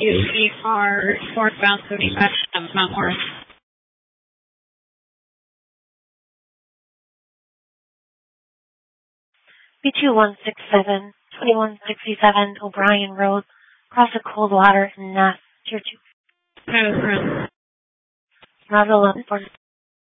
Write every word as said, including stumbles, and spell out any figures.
we are northbound seventy-five Mount Morris. B two one six seven, twenty-one sixty-seven O'Brien Road, across the Coldwater in Nass, Tier two. Roger, Roger eleven four.